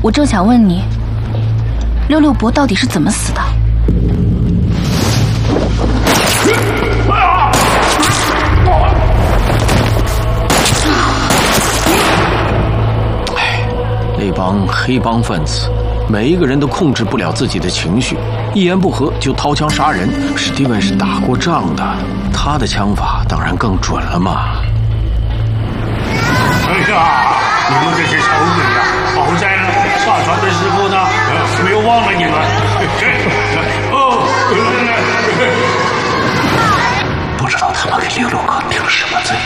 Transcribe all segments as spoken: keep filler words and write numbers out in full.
我正想问你，六六伯到底是怎么死的？ 哎，那帮黑帮分子，每一个人都控制不了自己的情绪，一言不合就掏枪杀人。史蒂文是打过仗的，他的枪法当然更准了嘛。 哎呀，你们这些丑鬼呀！好在呢，下船的时候呢，呃，没有忘了你们。哦， 不知道他们给六六哥定什么罪，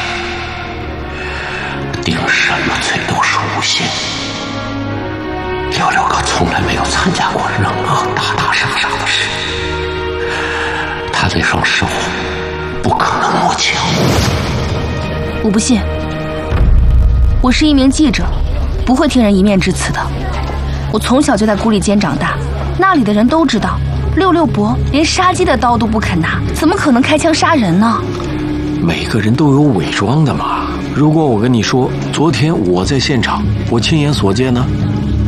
定什么罪都是诬陷。六六哥从来没有参加过任何打打杀杀的事，他那双手不可能摸枪。 我不信，我是一名记者，不会听人一面之词的。我从小就在孤立间长大，那里的人都知道，六六伯连杀鸡的刀都不肯拿，怎么可能开枪杀人呢？ 每个人都有伪装的嘛。如果我跟你说，昨天我在现场，我亲眼所见呢？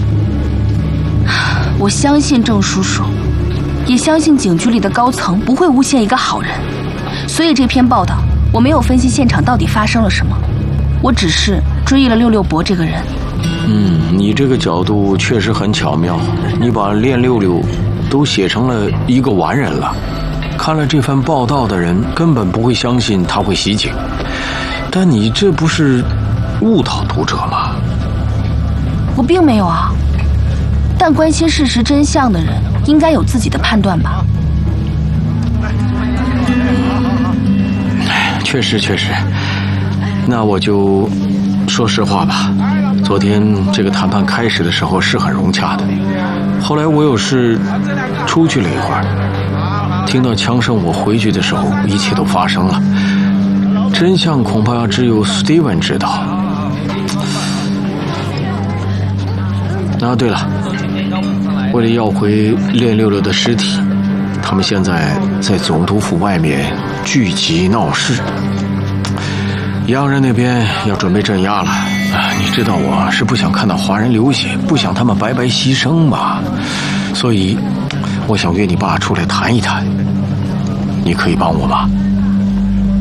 我相信郑叔叔，也相信警局里的高层不会诬陷一个好人，所以这篇报道我没有分析现场到底发生了什么，我只是追忆了六六伯这个人。 嗯，你这个角度确实很巧妙，你把练六六都写成了一个完人了。看了这番报道的人根本不会相信他会袭警，但你这不是误导读者吗？ 我并没有啊，但关心事实真相的人应该有自己的判断吧。 确实确实，那我就说实话吧。昨天这个谈判开始的时候是很融洽的，后来我有事出去了一会儿，听到枪声，我回去的时候一切都发生了，真相恐怕只有 Steven 知道。啊，对了，为了要回练六六的尸体，他们现在在总督府外面聚集闹事，洋人那边要准备镇压了。啊，你知道我是不想看到华人流血，不想他们白白牺牲嘛，所以我想约你爸出来谈一谈，你可以帮我吗？